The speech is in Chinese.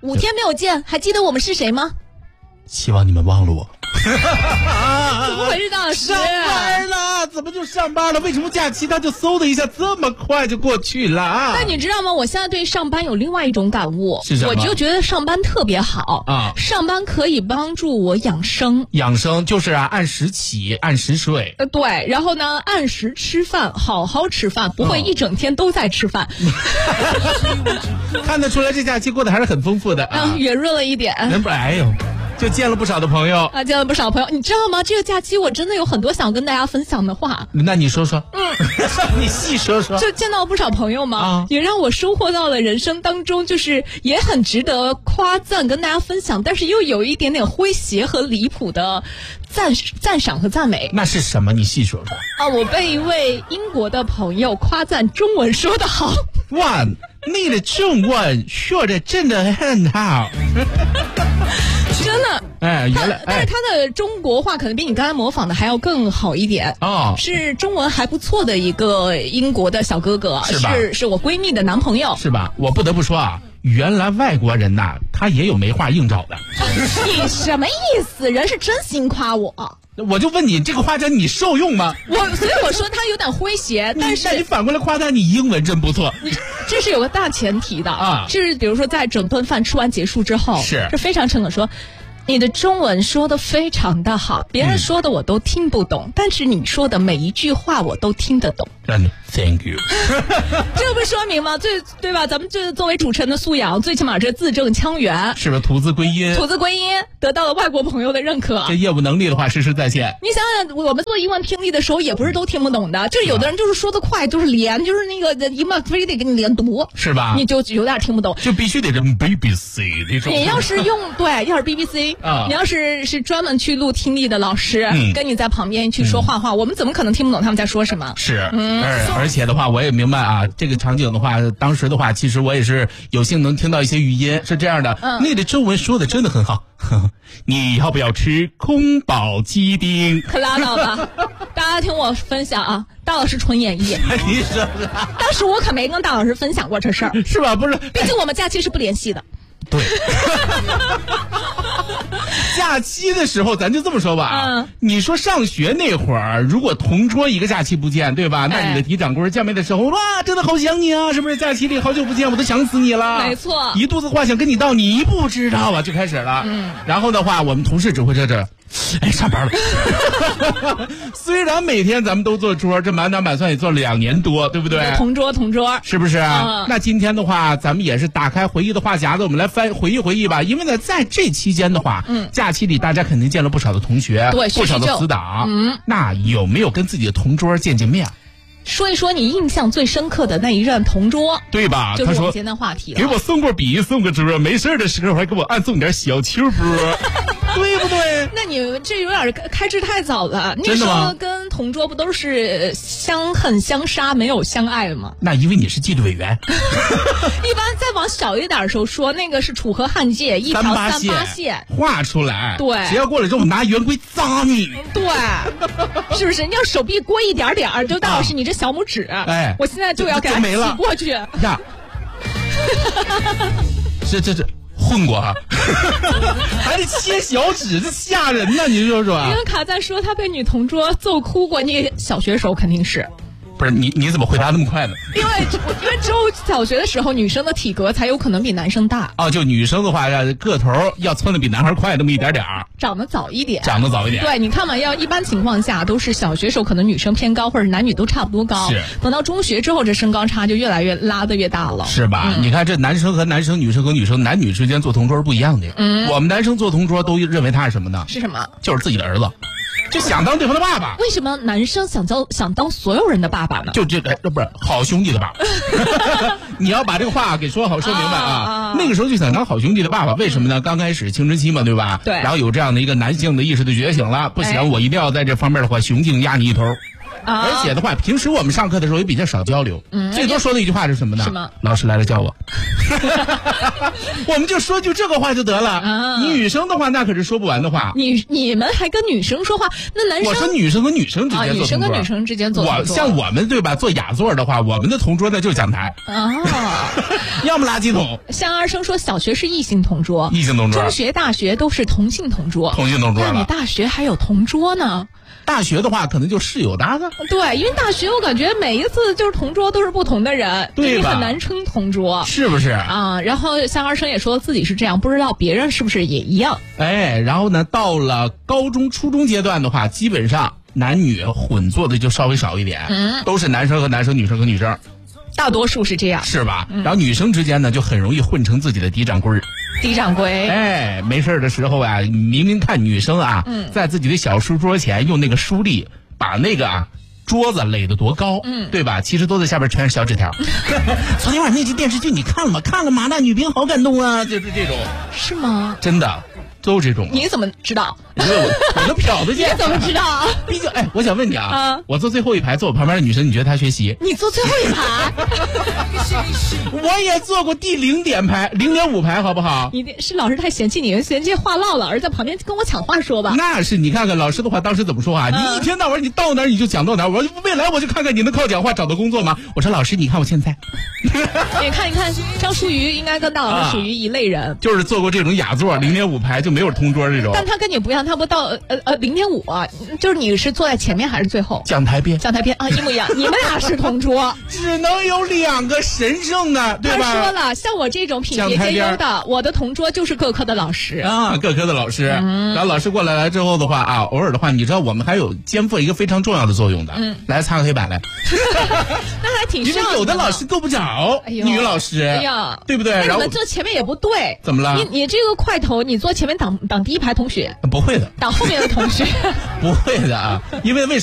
5天没有见，还记得我们是谁吗？ 希望你们忘了我。 怎么回事，大老师？ 上班了，怎么就上班了？为什么假期它就嗖的一下这么快就过去了啊？ 但你知道吗？我现在对上班有另外一种感悟， 是什么？ 我就觉得上班特别好啊！ 上班可以帮助我养生。 养生就是按时起，按时睡。 对，然后呢，按时吃饭，好好吃饭，不会一整天都在吃饭。 看得出来，这假期过得还是很丰富的啊， 圆润了一点。 哎呦。就见了不少的朋友啊，见了不少朋友，你知道吗？这个假期我真的有很多想跟大家分享的话。 那你说说，你细说说。 就见到不少朋友嘛，也让我收获到了人生当中就是也很值得夸赞跟大家分享，但是又有一点点诙谐和离谱的赞赏和赞美。 那是什么？你细说说。 啊，我被一位英国的朋友夸赞中文说得好。 哇，你的中文说的真的很好。 真的， 哎，原来， 但是他的中国话可能比你刚才模仿的还要更好一点哦， 是中文还不错的一个英国的小哥哥，是我闺蜜的男朋友， 是吧？我不得不说啊，原来外国人呐，他也有没话硬找的。 你什么意思？人是真心夸我。 我就问你，这个夸奖你受用吗？ 所以我说他有点诙谐，但是你反过来夸他，你英文真不错。 这是有个大前提的啊，是比如说在整顿饭吃完结束之后，是非常诚恳说，你的中文说的非常的好，别人说的我都听不懂，但是你说的每一句话我都听得懂。 Thank you 这不说明吗？对吧？咱们这作为主持人的素养，最起码这字正腔圆， 是不是吐字归音？ 吐字归音，得到了外国朋友的认可。 这业务能力的话，实时在线。 你想想，我们做英文听力的时候，也不是都听不懂的，就是有的人就是说得快，就是连，就是那个英文非得给你连读， 是吧？ 你就有点听不懂， 就必须得这 BBC 那种。 你要是用要是 BBC 你要是专门去录听力的老师，跟你在旁边去说话，我们怎么可能听不懂他们在说什么？ 是，而且的话，我也明白啊，这个场景的话，当时的话，其实我也是有幸能听到一些语音，是这样的，那的中文说的真的很好。你要不要吃宫保鸡丁？ 可拉倒吧！大家听我分享啊，大老师纯演绎。 你说当时我可没跟大老师分享过这事儿， 是吧？不是， 毕竟我们假期是不联系的。 对，假期的时候咱就这么说吧，你说上学那会儿，如果同桌一个假期不见，对吧？那你的嫡长贵见面的时候，哇，真的好想你啊，是不是？假期里好久不见，我都想死你了。 没错， 一肚子话想跟你道，你不知道啊，就开始了。然后的话，我们同事只会这。哎，上班了。虽然每天咱们都做桌，这满打满算也做了2年多，对不对？ 同桌， 是不是？那今天的话，咱们也是打开回忆的话匣子，我们来回忆吧。因为呢，在这期间的话，假期里大家肯定见了不少的同学， 对， 不少的死党。那有没有跟自己的同桌见面？ 说一说你印象最深刻的那一任同桌， 对吧？ 就是我们今天的话题了。 给我送过笔，送过桌，没事的时候还给我暗送点小秋波，对不对？ 那你这有点开支太早了。那时候跟同桌不都是相恨相杀，没有相爱的吗？ 那因为你是纪律委员。 一般再往小一点的时候说，那个是楚河汉界一条38线画出来， 对， 谁要过来之后拿圆规砸你， 对，是不是？你要手臂过一点点，就大老师你这小拇指， 哎， 我现在就要给它挤过去呀。 这混过啊，还得切小指，这吓人呢！你说说。 因为卡赞说他被女同桌揍哭过，你小学时候肯定是。 不是你怎么回答那么快呢？ 因为只有小学的时候，女生的体格才有可能比男生大。 哦，就女生的话，个头要窜的比男孩快那么一点点儿， 长得早一点。 对， 你看嘛，要一般情况下都是小学时候可能女生偏高，或者男女都差不多高。 是。 等到中学之后，这身高差就越来越拉得越大了， 是吧？你看这男生和男生，女生和女生，男女之间做同桌是不一样的。我们男生做同桌都认为他是什么呢？ 是什么？ 就是自己的儿子。就想当对方的爸爸。 为什么男生想当所有人的爸爸呢？ 就这不是好兄弟的爸爸。你要把这个话给说好说明白啊。那个时候就想当好兄弟的爸爸，为什么呢？刚开始青春期嘛，对吧？ 对。 然后有这样的一个男性的意识的觉醒了，不行，我一定要在这方面的话雄竞压你一头。 而且的话，平时我们上课的时候也比较少交流，最多说的一句话是什么呢？ 什么？ 老师来了教我。我们就说句这个话就得了。你女生的话，那可是说不完的话。 你们还跟女生说话？那男生？ 我说女生和女生之间做同桌。 女生跟女生之间做同桌。 像我们对吧？做雅座的话，我们的同桌那就是讲台。要么垃圾桶。 像二生说，小学是异性同桌，中学、大学都是同性同桌。那你大学还有同桌呢？ 大学的话，可能就室友搭子。 对，因为大学我感觉每一次就是同桌都是不同的人， 对吧？ 很难称同桌， 是不是啊？然后像二生也说自己是这样，不知道别人是不是也一样。 然后呢，到了高中、初中阶段的话，基本上男女混坐的就稍微少一点，都是男生和男生、女生和女生。 大多数是这样， 是吧？然后女生之间呢，就很容易混成自己的嫡长闺。 嫡长闺， 没事的时候啊，明明看女生啊，在自己的小书桌前用那个书立把那个桌子垒得多高，对吧？其实都在下边全是小纸条。昨天晚上那集电视剧你看了吗？看了吗？那女兵好感动啊，就是这种。 是吗？ 真的。都这种。 你怎么知道？ 我都瞟得见。 你怎么知道？ 毕竟，我想问你啊，我坐最后一排，坐我旁边的女生，你觉得她学习？ 你坐最后一排。 我也坐过第0.5排，好不好？ 你是老师太嫌弃你，嫌弃话唠了，而在旁边跟我抢话说吧。 那是你看看老师的话，当时怎么说啊？你一天到晚你到哪儿你就讲到哪儿，我未来我就看看你能靠讲话找到工作吗？我说老师，你看我现在。 你看一看，张淑瑜应该跟大老师属于一类人， 就是坐过这种雅座0.5排就没有同桌这种。 但他跟你不一样，他不到0.5，就是你是坐在前面还是最后？ 讲台边啊，一模一样。你们俩是同桌， 只能有2个神圣的，对吧？ 他说了，像我这种品学兼优的，我的同桌就是各科的老师啊，各科的老师。然后老师过来之后的话啊，偶尔的话，你知道我们还有肩负一个非常重要的作用的，来擦个黑板来。 那还挺像的。 因为有的老师够不着，女老师，对不对？ 那你们坐前面也不对， 怎么了？ 你这个块头，你坐前面挡第一排同学， 不会的， 挡后面的同学， 不会的啊，因为